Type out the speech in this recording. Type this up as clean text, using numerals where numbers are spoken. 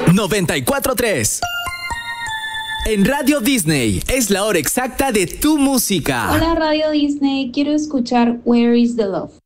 94.3. En Radio Disney es la hora exacta de tu música. Hola Radio Disney, quiero escuchar Where is the Love.